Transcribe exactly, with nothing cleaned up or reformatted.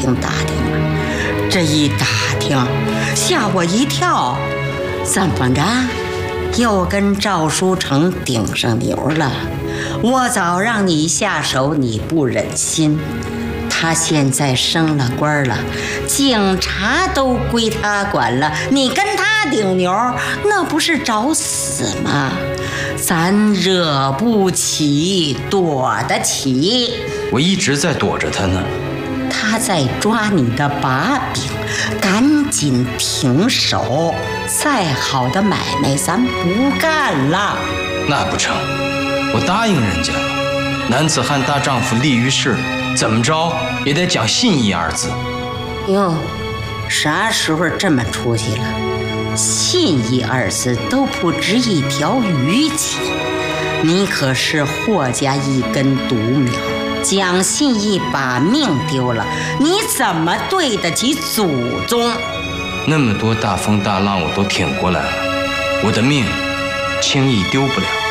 听打听了。这一打听，吓我一跳，怎么着，又跟赵书成顶上牛了？我早让你下手，你不忍心。他现在升了官了，警察都归他管了，你跟他顶牛，那不是找死吗？咱惹不起，躲得起。 我一直在躲着他呢。 他在抓你的把柄，赶紧停手。再好的买卖咱不干了。 那不成，我答应人家了。男子汉大丈夫立于世，怎么着也得讲信义二字。 哟，啥时候这么出息了？信义二字都不值一条鱼钱，你可是霍家一根独苗，讲信义把命丢了，你怎么对得起祖宗？ 那么多大风大浪我都挺过来了，我的命轻易丢不了。